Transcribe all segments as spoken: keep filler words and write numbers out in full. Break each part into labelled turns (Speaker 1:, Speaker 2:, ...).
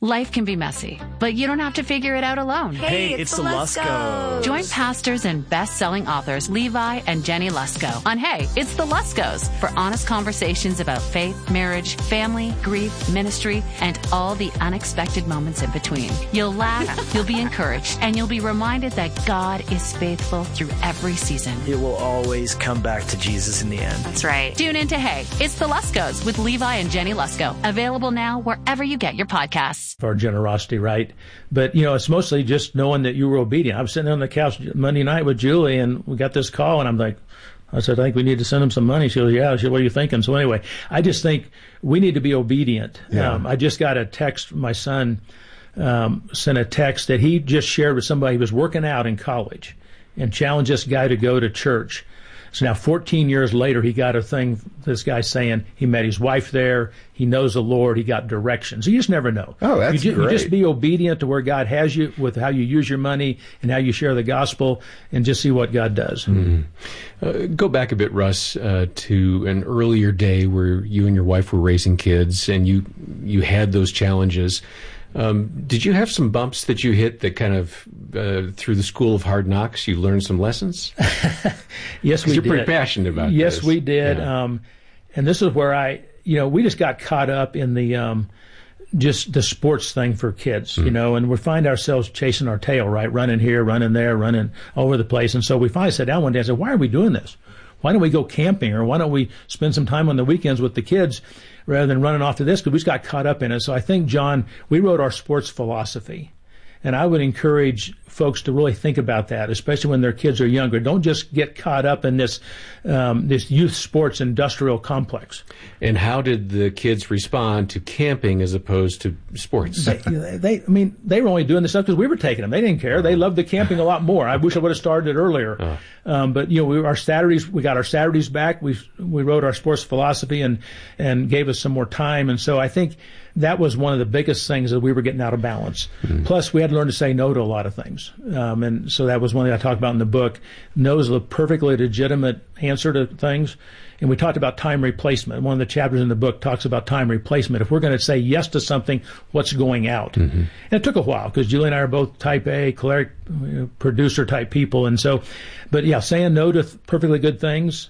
Speaker 1: Life can be messy, but you don't have to figure it out alone.
Speaker 2: Hey, it's, it's the Luskos.
Speaker 1: Join pastors and best-selling authors Levi and Jenny Lusko on Hey, It's the Luskos for honest conversations about faith, marriage, family, grief, ministry, and all the unexpected moments in between. You'll laugh, you'll be encouraged, and you'll be reminded that God is faithful through every season.
Speaker 2: It will always come back to Jesus in the end.
Speaker 1: That's right. Tune in to Hey, It's the Luskos with Levi and Jenny Lusko. Available now wherever you get your podcasts.
Speaker 3: Our generosity, right? But, you know, it's mostly just knowing that you were obedient. I was sitting on the couch Monday night with Julie, and we got this call, and I'm like, I said, I think we need to send him some money. She goes, yeah. She said, what are you thinking? So anyway, I just think we need to be obedient.
Speaker 4: Yeah.
Speaker 3: Um, I just got a text from my son, um, sent a text that he just shared with somebody who was working out in college and challenged this guy to go to church. So now fourteen years later, he got a thing, this guy saying he met his wife there, he knows the Lord, he got directions. You just never know.
Speaker 4: Oh, that's
Speaker 3: you, ju-
Speaker 4: great.
Speaker 3: You just be obedient to where God has you with how you use your money and how you share the gospel and just see what God does.
Speaker 5: Mm. Uh, go back a bit, Russ, uh, to an earlier day where you and your wife were raising kids and you, you had those challenges. Um, did you have some bumps that you hit that kind of, uh, through the school of hard knocks, you learned some lessons?
Speaker 3: Yes, we
Speaker 5: you're
Speaker 3: did.
Speaker 5: You're pretty passionate about
Speaker 3: yes,
Speaker 5: this.
Speaker 3: Yes, we did.
Speaker 5: Yeah.
Speaker 3: Um, and this is where I, you know, we just got caught up in the, um, just the sports thing for kids, mm. you know, and we find ourselves chasing our tail, right? Running here, running there, running all over the place. And so we finally sat down one day and said, why are we doing this? Why don't we go camping, or why don't we spend some time on the weekends with the kids rather than running off to this? Because we just got caught up in it. So I think, John, we wrote our sports philosophy. And I would encourage folks to really think about that, especially when their kids are younger. Don't just get caught up in this um, this youth sports industrial complex.
Speaker 5: And how did the kids respond to camping as opposed to sports?
Speaker 3: They, they I mean, they were only doing this stuff because we were taking them. They didn't care. They loved the camping a lot more. I wish I would have started it earlier.
Speaker 5: Oh.
Speaker 3: Um, but, you know, we, our Saturdays, we got our Saturdays back. We we wrote our sports philosophy and, and gave us some more time. And so I think that was one of the biggest things, that we were getting out of balance. Mm. Plus, we had to learn to say no to a lot of things. Um, and so that was one thing I talked about in the book. No is a perfectly legitimate answer to things. And we talked about time replacement. One of the chapters in the book talks about time replacement. If we're going to say yes to something, what's going out? Mm-hmm. And it took a while because Julie and I are both type A, choleric, you know, producer type people. And so, but yeah, saying no to th- perfectly good things.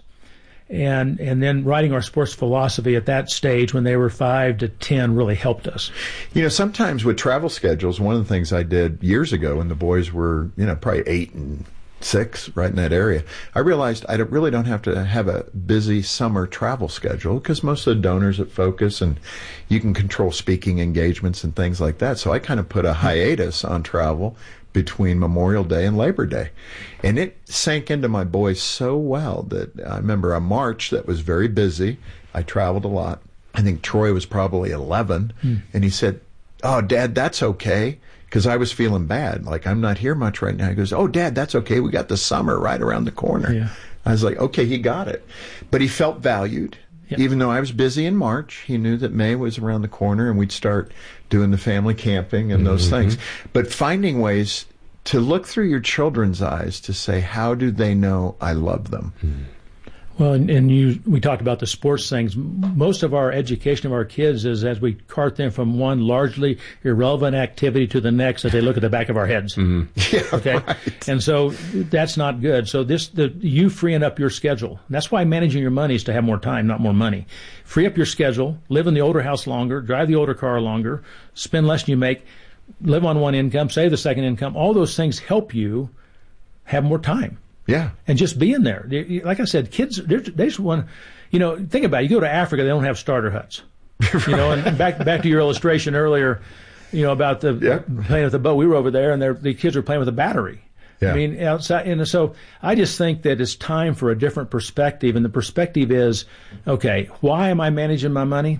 Speaker 3: And and then writing our sports philosophy at that stage when they were five to ten really helped us.
Speaker 4: You know, sometimes with travel schedules, one of the things I did years ago when the boys were, you know, probably eight and six, right in that area, I realized I don't, really don't have to have a busy summer travel schedule because most of the donors at Focus, and you can control speaking engagements and things like that. So I kind of put a hiatus on travel between Memorial Day and Labor Day. And it sank into my boys so well that I remember a March that was very busy. I traveled a lot. I think Troy was probably eleven. Mm. And he said, oh, Dad, that's okay. Because I was feeling bad. Like, I'm not here much right now. He goes, oh, Dad, that's okay. We got the summer right around the corner.
Speaker 3: Yeah.
Speaker 4: I was like, okay, he got it. But he felt valued. Yep. Even though I was busy in March, he knew that May was around the corner and we'd start doing the family camping and mm-hmm. those things. But finding ways to look through your children's eyes to say, how do they know I love them?
Speaker 3: Mm-hmm. Well, and, and you, we talked about the sports things. Most of our education of our kids is as we cart them from one largely irrelevant activity to the next as they look at the back of our heads.
Speaker 4: Mm-hmm. Yeah,
Speaker 3: okay.
Speaker 4: Right.
Speaker 3: And so that's not good. So this, the, you freeing up your schedule. That's why managing your money is to have more time, not more money. Free up your schedule, live in the older house longer, drive the older car longer, spend less than you make, live on one income, save the second income. All those things help you have more time.
Speaker 4: Yeah.
Speaker 3: And just being there. Like I said, kids, they just want, you know, think about it. You go to Africa, they don't have starter huts. Right. You know, and back back to your illustration earlier, you know, about the
Speaker 4: yep.
Speaker 3: playing with the boat. We were over there, and the kids were playing with a battery. Yeah. I mean, outside. And so I just think that it's time for a different perspective. And the perspective is, okay, why am I managing my money?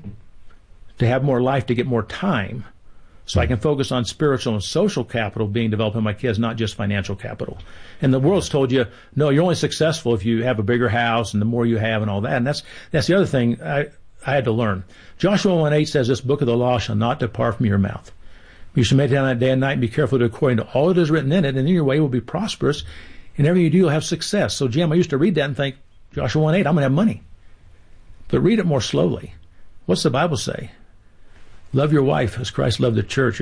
Speaker 3: To have more life, to get more time. So I can focus on spiritual and social capital being developed in my kids, not just financial capital. And the world's told you, no, you're only successful if you have a bigger house and the more you have and all that. And that's that's the other thing I, I had to learn. Joshua one eight says, this book of the law shall not depart from your mouth. You should meditate on it day and night and be careful to do according to all that is written in it, and then your way will be prosperous, and everything you do, you'll have success. So, Jim, I used to read that and think, Joshua one eight, I'm going to have money. But read it more slowly. What's the Bible say? Love your wife as Christ loved the church.